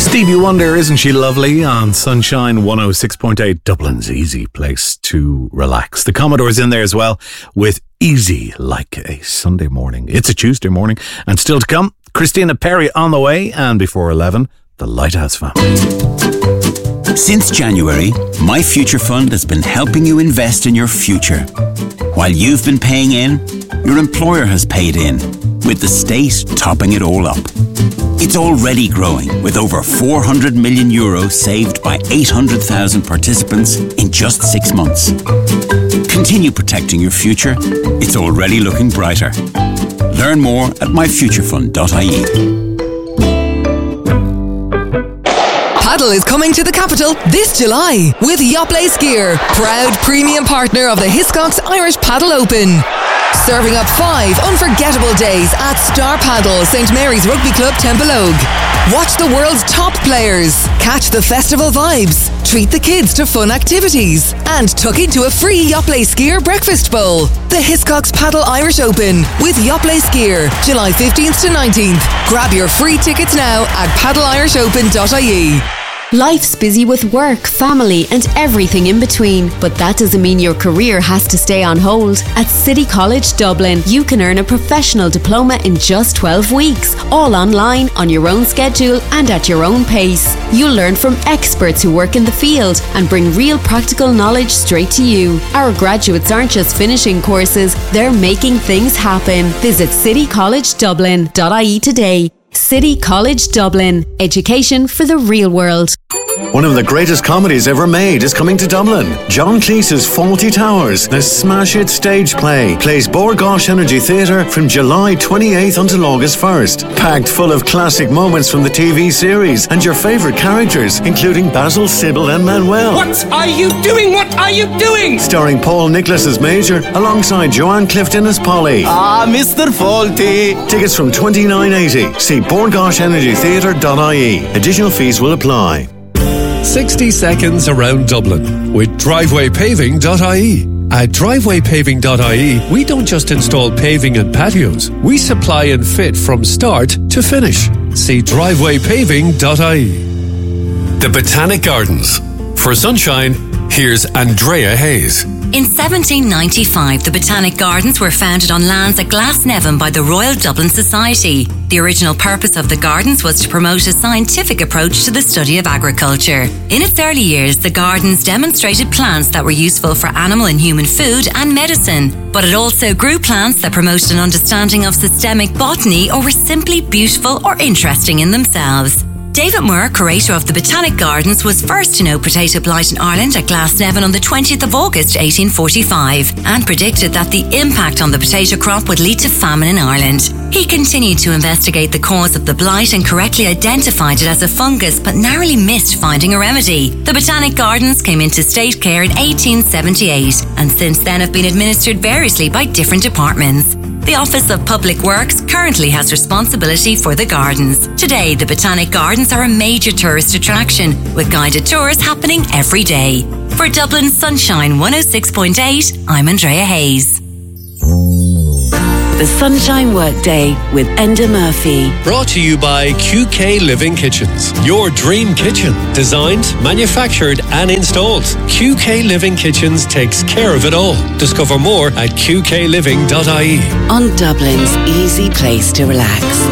Stevie Wonder, Isn't She Lovely? On Sunshine 106.8, Dublin's easy place to relax. The Commodore's in there as well with Easy Like a Sunday Morning. It's a Tuesday morning, and still to come, Christina Perri on the way, and before 11, the Lighthouse Family. Since January, My Future Fund has been helping you invest in your future. While you've been paying in, your employer has paid in, with the state topping it all up. It's already growing, with over €400 million saved by 800,000 participants in just 6 months. Continue protecting your future. It's already looking brighter. Learn more at myfuturefund.ie. Paddle is coming to the capital this July with Yoplait Skier, proud premium partner of the Hiscox Irish Paddle Open. Serving up 5 unforgettable days at Star Paddle, St Mary's Rugby Club, Templeogue. Watch the world's top players, catch the festival vibes, treat the kids to fun activities, and tuck into a free Yoplait Skier breakfast bowl. The Hiscox Paddle Irish Open with Yoplait Skier, July 15th to 19th. Grab your free tickets now at paddleirishopen.ie. Life's busy with work, family and everything in between, but that doesn't mean your career has to stay on hold. At City College Dublin, you can earn a professional diploma in just 12 weeks, all online, on your own schedule and at your own pace. You'll learn from experts who work in the field and bring real practical knowledge straight to you. Our graduates aren't just finishing courses, they're making things happen. Visit citycollegedublin.ie today. City College Dublin. Education for the real world. One of the greatest comedies ever made is coming to Dublin. John Cleese's Fawlty Towers, the smash hit stage play, plays Bord Gáis Energy Theatre from July 28th until August 1st. Packed full of classic moments from the TV series and your favourite characters, including Basil, Sybil and Manuel. What are you doing? What are you doing? Starring Paul Nicholas as Major, alongside Joanne Clifton as Polly. Ah, Mr. Fawlty. Tickets from $29.80. See BordGáisenergytheatre.ie. Additional fees will apply. 60 seconds around Dublin with drivewaypaving.ie. At drivewaypaving.ie, we don't just install paving and patios. We supply and fit from start to finish. See drivewaypaving.ie. The Botanic Gardens. For sunshine, here's Andrea Hayes. In 1795, the Botanic Gardens were founded on lands at Glasnevin by the Royal Dublin Society. The original purpose of the gardens was to promote a scientific approach to the study of agriculture. In its early years, the gardens demonstrated plants that were useful for animal and human food and medicine, but it also grew plants that promoted an understanding of systemic botany or were simply beautiful or interesting in themselves. David Moore, curator of the Botanic Gardens, was first to know potato blight in Ireland at Glasnevin on the 20th of August 1845 and predicted that the impact on the potato crop would lead to famine in Ireland. He continued to investigate the cause of the blight and correctly identified it as a fungus, but narrowly missed finding a remedy. The Botanic Gardens came into state care in 1878 and since then have been administered variously by different departments. The Office of Public Works currently has responsibility for the gardens. Today, the Botanic Gardens are a major tourist attraction, with guided tours happening every day. For Dublin Sunshine 106.8, I'm Andrea Hayes. The Sunshine Workday with Enda Murphy. Brought to you by QK Living Kitchens. Your dream kitchen. Designed, manufactured and installed. QK Living Kitchens takes care of it all. Discover more at qkliving.ie. On Dublin's easy place to relax.